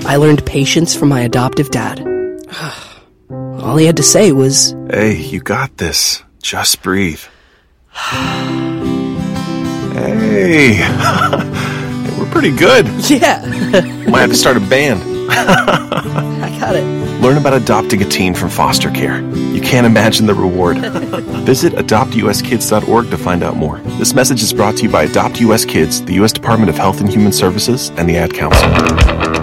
I learned patience from my adoptive dad. All he had to say was, "Hey, you got this. Just breathe." Hey, we're pretty good. yeah, Might have to start a band. I got it. Learn about adopting a teen from foster care. You can't imagine the reward. Visit adoptuskids.org to find out more. This message is brought to you by Adopt US Kids, the U.S. Department of Health and Human Services, and the Ad Council.